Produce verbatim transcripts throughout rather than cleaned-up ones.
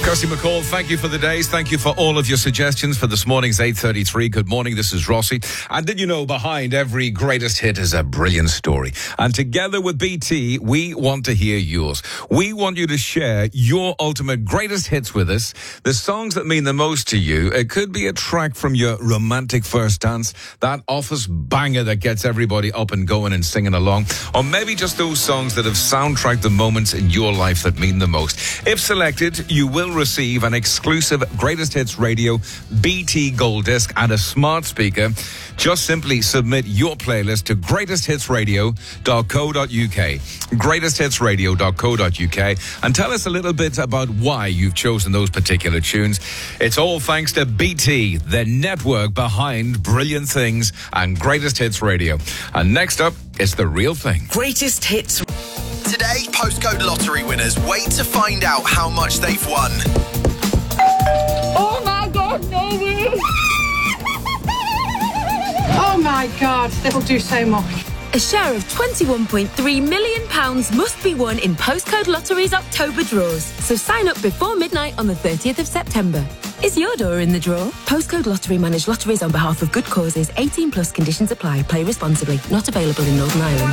Kirsty McCall, thank you for the days. Thank you for all of your suggestions for this morning's eight thirty-three. Good morning, this is Rossi. And did you know behind every greatest hit is a brilliant story? And together with B T, we want to hear yours. We want you to share your ultimate greatest hits with us. The songs that mean the most to you. It could be a track from your romantic first dance, that office banger that gets everybody up and going and singing along. Or maybe just those songs that have soundtracked the moments in your life that mean the most. If selected, you will receive an exclusive Greatest Hits Radio B T Gold Disc and a smart speaker. Just simply submit your playlist to greatest hits radio dot co dot uk. greatest hits radio dot co dot uk, and tell us a little bit about why you've chosen those particular tunes. It's all thanks to B T, the network behind brilliant things and Greatest Hits Radio. And next up, it's The Real Thing. Greatest Hits. Today, postcode lottery winners wait to find out how much they've won. Oh my God, no way! Oh my God, that'll do so much. A share of twenty-one point three million pounds must be won in Postcode Lottery's October draws. So sign up before midnight on the thirtieth of September. Is your door in the draw? Postcode Lottery manage lotteries on behalf of good causes. eighteen plus conditions apply. Play responsibly. Not available in Northern Ireland.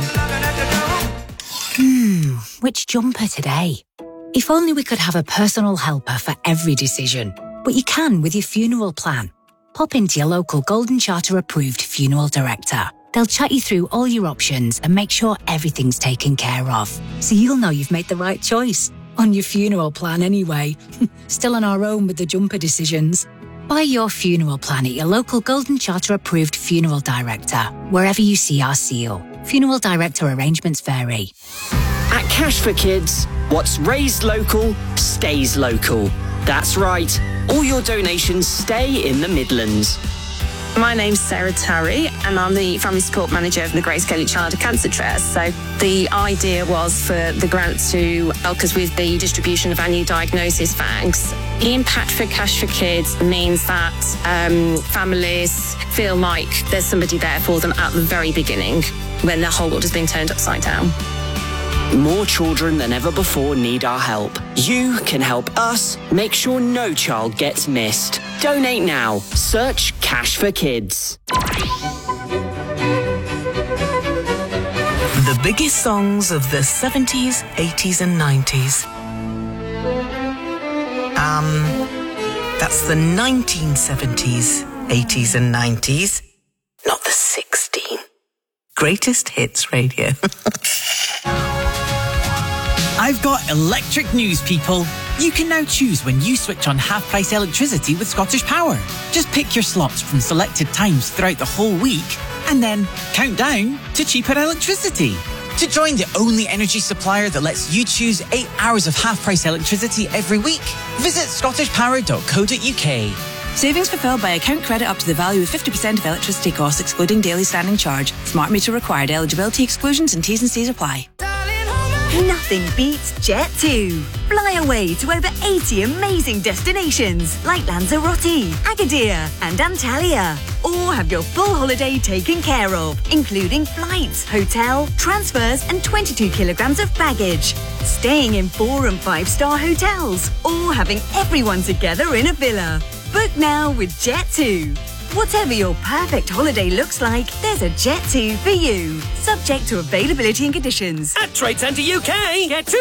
Hmm, which jumper today? If only we could have a personal helper for every decision. But you can with your funeral plan. Pop into your local Golden Charter approved funeral director. They'll chat you through all your options and make sure everything's taken care of. So you'll know you've made the right choice. On your funeral plan anyway. Still on our own with the jumper decisions. Buy your funeral plan at your local Golden Charter approved funeral director, wherever you see our seal. Funeral director arrangements vary. At Cash for Kids, what's raised local stays local. That's right. All your donations stay in the Midlands. My name's Sarah Tarry and I'm the Family Support Manager of the Grace Kelly Child Cancer Trust. So the idea was for the grant to help us with the distribution of our new diagnosis bags. The impact for Cash for Kids means that um, families feel like there's somebody there for them at the very beginning when their whole world has been turned upside down. More children than ever before need our help. You can help us make sure no child gets missed. Donate now. Search Cash for Kids. The biggest songs of the seventies, eighties and nineties. Um, that's the nineteen seventies, eighties and nineties, not the sixteen. Greatest Hits Radio. I've got electric news, people. You can now choose when you switch on half-price electricity with Scottish Power. Just pick your slots from selected times throughout the whole week and then count down to cheaper electricity. To join the only energy supplier that lets you choose eight hours of half-price electricity every week, visit scottish power dot co dot uk. Savings fulfilled by account credit up to the value of fifty percent of electricity costs excluding daily standing charge. Smart meter required. Eligibility exclusions and T's and C's apply. Nothing beats Jet two. Fly away to over eighty amazing destinations like Lanzarote, Agadir and Antalya. Or have your full holiday taken care of, including flights, hotel, transfers and twenty-two kilograms of baggage. Staying in four and five star hotels or having everyone together in a villa. Book now with Jet two. Whatever your perfect holiday looks like, there's a Jet two for you. Subject to availability and conditions. At Trade Centre U K, get two